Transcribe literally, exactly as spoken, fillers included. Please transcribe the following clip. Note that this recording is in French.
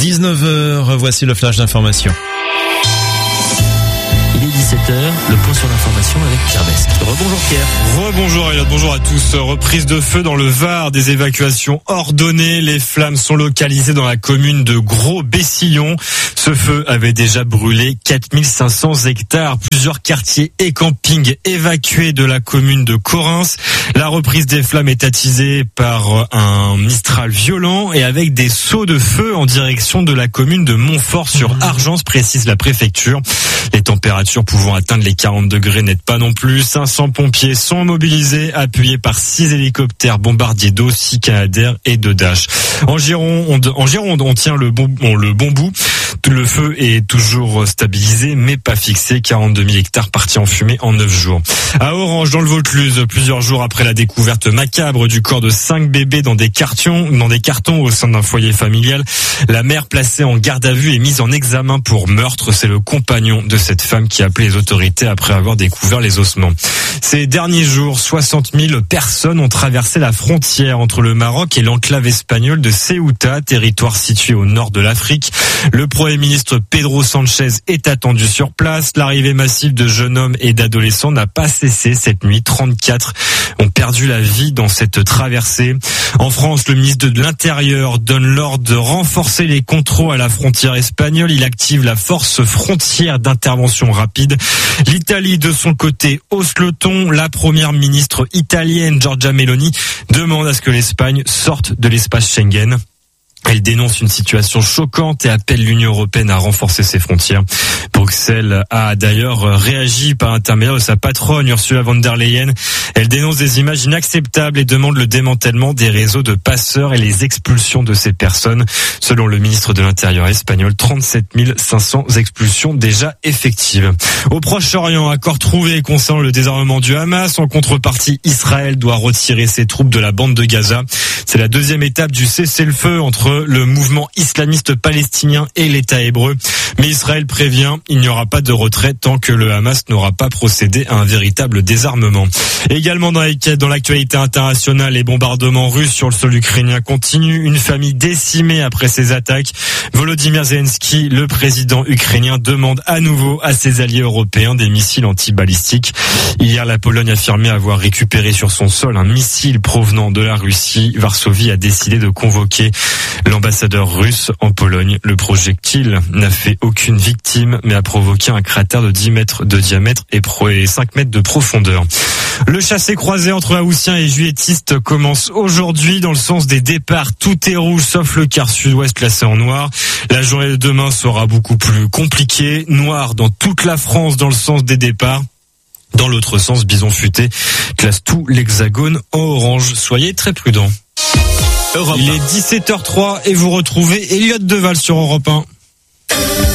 dix-neuf heures, voici le flash d'information. Il est dix-sept heures, le point sur l'information avec Pierre Besque. Rebonjour Pierre. Rebonjour Elliot, bonjour à tous. Reprise de feu dans le Var, des évacuations ordonnées. Les flammes sont localisées dans la commune de Gros-Bessillon. Ce feu avait déjà brûlé quatre mille cinq cents hectares. Plusieurs quartiers et campings évacués de la commune de Correns. La reprise des flammes est attisée par un mistral violent et avec des sauts de feu en direction de la commune de Montfort-sur-Argence, précise la préfecture. Les températures pouvant atteindre les quarante degrés n'aident pas non plus. cinq cents pompiers sont mobilisés, appuyés par six hélicoptères bombardiers d'eau, six Canadair et deux Dash. En Gironde, en Gironde, on tient le bon, le bon bout. Le feu est toujours stabilisé, mais pas fixé. quarante-deux mille hectares partis en fumée en neuf jours. À Orange, dans le Vaucluse, plusieurs jours après la découverte macabre du corps de cinq bébés dans des cartons, dans des cartons au sein d'un foyer familial, la mère placée en garde à vue est mise en examen pour meurtre. C'est le compagnon de cette femme qui a appelé les autorités après avoir découvert les ossements. Ces derniers jours, soixante mille personnes ont traversé la frontière entre le Maroc et l'enclave espagnole de Ceuta, territoire situé au nord de l'Afrique. Le Premier ministre Pedro Sanchez est attendu sur place. L'arrivée massive de jeunes hommes et d'adolescents n'a pas cessé cette nuit. trente-quatre ont perdu la vie dans cette traversée. En France, le ministre de l'Intérieur donne l'ordre de renforcer les contrôles à la frontière espagnole. Il active la force frontière d'intervention rapide. L'Italie, de son côté, hausse le ton. La première ministre italienne, Giorgia Meloni, demande à ce que l'Espagne sorte de l'espace Schengen. Elle dénonce une situation choquante et appelle l'Union européenne à renforcer ses frontières. Bruxelles a d'ailleurs réagi par l'intermédiaire de sa patronne Ursula von der Leyen. Elle dénonce des images inacceptables et demande le démantèlement des réseaux de passeurs et les expulsions de ces personnes. Selon le ministre de l'Intérieur espagnol, trente-sept mille cinq cents expulsions déjà effectives. Au Proche-Orient, accord trouvé concernant le désarmement du Hamas. En contrepartie, Israël doit retirer ses troupes de la bande de Gaza. C'est la deuxième étape du cessez-le-feu entre le mouvement islamiste palestinien et l'État hébreu. Mais Israël prévient, il n'y aura pas de retrait tant que le Hamas n'aura pas procédé à un véritable désarmement. Également dans l'actualité internationale, les bombardements russes sur le sol ukrainien continuent. Une famille décimée après ces attaques. Volodymyr Zelensky, le président ukrainien, demande à nouveau à ses alliés européens des missiles antibalistiques. Hier, la Pologne affirmait avoir récupéré sur son sol un missile provenant de la Russie. Varsovie a décidé de convoquer l'ambassadeur russe en Pologne. Le projectile n'a fait aucune victime, mais a provoqué un cratère de dix mètres de diamètre et cinq mètres de profondeur. Le chassé-croisé entre Haussiens et Juilletistes commence aujourd'hui dans le sens des départs. Tout est rouge sauf le quart sud-ouest classé en noir. La journée de demain sera beaucoup plus compliquée. Noir dans toute la France dans le sens des départs. Dans l'autre sens, Bison Futé classe tout l'hexagone en orange. Soyez très prudents. Il est dix-sept heures zéro trois et vous retrouvez Elliot Deval sur Europe un.